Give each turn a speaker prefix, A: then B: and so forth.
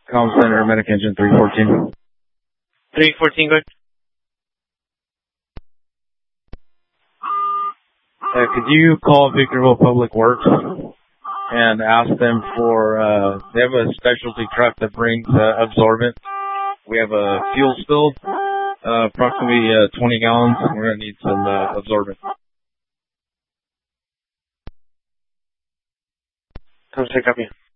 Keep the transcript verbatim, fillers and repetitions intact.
A: Comm Center, Medic Engine three fourteen.
B: three fourteen, good.
A: Uh, could you call Victorville Public Works and ask them for, uh, they have a specialty truck that brings uh, absorbent. We have a fuel spill, uh, approximately uh, twenty gallons. We're going to need some uh, absorbent.
B: Come check up here.